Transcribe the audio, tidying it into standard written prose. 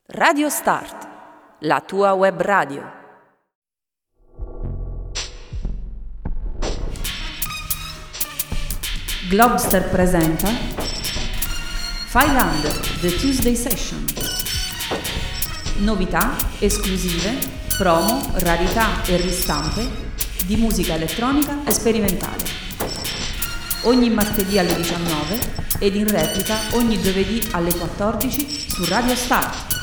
Radio Start, la tua web radio. Globster presenta 500, The Tuesday Session. Novità, esclusive, promo, rarità e ristampe di musica elettronica e sperimentale. Ogni martedì alle 19 ed in replica ogni giovedì alle 14 su Radio Start.